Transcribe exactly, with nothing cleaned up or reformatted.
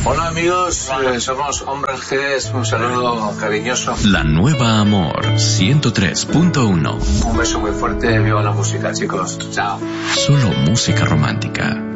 Hola amigos, eh, somos Hombres G, un saludo cariñoso. La Nueva Amor, ciento tres punto uno. Un beso muy fuerte, viva la música chicos, chao. Solo música romántica.